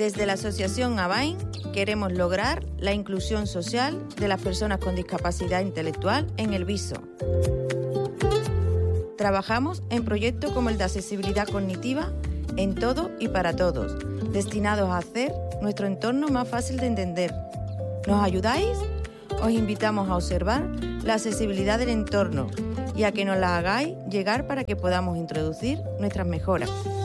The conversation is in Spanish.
Desde la Asociación ABAIN queremos lograr la inclusión social de las personas con discapacidad intelectual en el viso. Trabajamos en proyectos como el de accesibilidad cognitiva en todo y para todos, destinados a hacer nuestro entorno más fácil de entender. ¿Nos ayudáis? Os invitamos a observar la accesibilidad del entorno y a que nos la hagáis llegar para que podamos introducir nuestras mejoras.